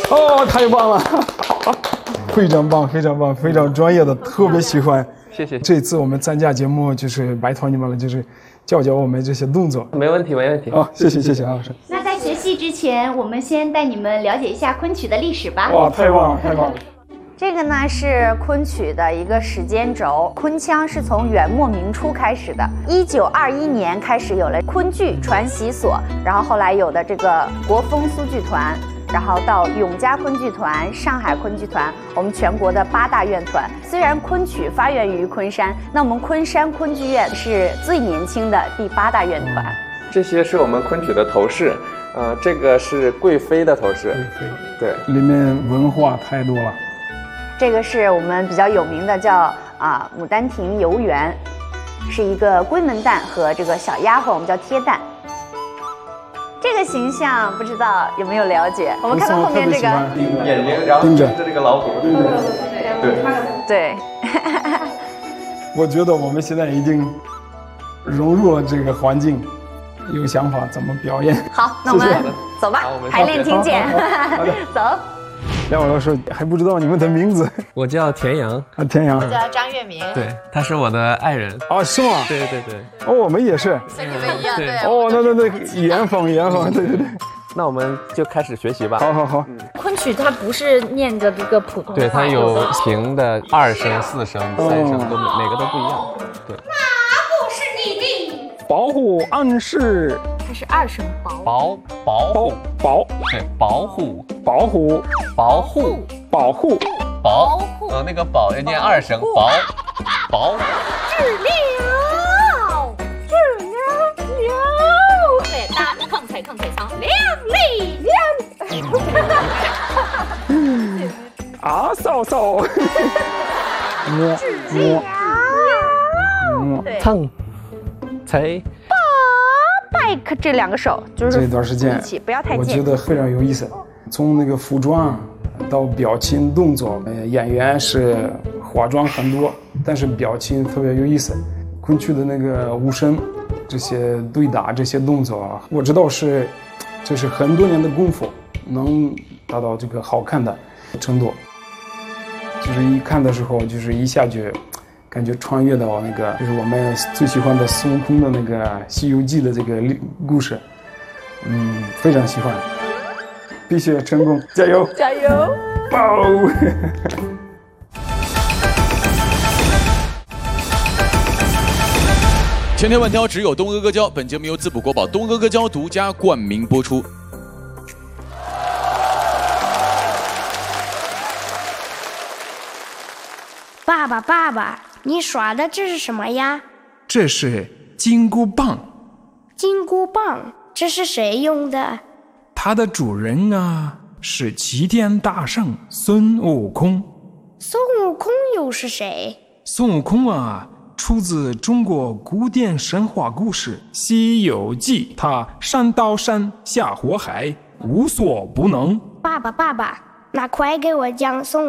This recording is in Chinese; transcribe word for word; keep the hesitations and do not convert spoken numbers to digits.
哦，太棒了，非常棒，非常棒，非常专业的，特别喜欢。 谢谢。 这次我们参加节目，就是拜托你们了，就是教教我们这些动作。 没问题，没问题。 哦，谢谢，谢谢啊，老师。 那在学习之前，我们先带你们了解一下昆曲的历史吧。 哇，太棒了，太棒了。 这个呢是昆曲的一个时间轴，昆腔是从元末明初开始的，一九二一年开始有了昆剧传习所，然后后来有的这个国风苏剧团，然后到永嘉昆剧团、上海昆剧团，我们全国的八大院团。虽然昆曲发源于昆山，那我们昆山昆剧院是最年轻的第八大院团。 这些是我们昆曲的头饰，呃，这个是贵妃的头饰， 贵妃， 对， 里面文化太多了。 这个是我们比较有名的叫啊《牡丹亭游园》，是一个闺门旦和这个小丫鬟，我们叫贴旦。这个形象不知道有没有了解？我们看到后面这个眼睛，然后盯着这个老虎，对对对对对。 我觉得我们现在已经融入了这个环境，有想法怎么表演。 好，那我们走吧，排练听见。走。 廖老师还不知道你们的名字， 我叫田阳啊，田阳， 我叫张月明， 对，他是我的爱人。 哦，是吗？ 对对对， 哦，我们也是， 跟你们一样，对。 哦，那那那元芳元芳，对对对。 那我们就开始学习吧。 好好好。 昆曲它不是念着这个普通话， 对，它有平的二声、四声、三声，都每个都不一样。对。 哪不是你的？ 保护暗示。 它是二声保。 保保护保对保护保护保护保护保护呃那个保要念二声保保。 治了治了了，对，大抗彩抗彩仓亮丽亮。 啊嫂嫂。摸摸摸对蹭踩。 拜这两个手就是这段时间一起，不要太近。 我觉得非常有意思，从那个服装到表情动作，呃，演员是化妆很多，但是表情特别有意思。昆曲的那个武生，这些对打这些动作啊，我知道是，就是很多年的功夫能达到这个好看的程度，就是一看的时候，就是一下就。感觉穿越到那个，就是我们最喜欢的孙悟空的那个《西游记》的这个故事，嗯，非常喜欢，必须成功，加油， 加油！ 爆！ 千挑万挑，只有东阿阿胶。本节目由滋补国宝东阿阿胶独家冠名播出。 爸爸，爸爸。你耍的这是什么呀？ 这是金箍棒。 金箍棒，这是谁用的？ 它的主人啊是齐天大圣孙悟空。 孙悟空又是谁？ 孙悟空啊，出自中国古典神话故事《西游记》，他上刀山下火海，无所不能。 爸爸，爸爸，那快给我讲孙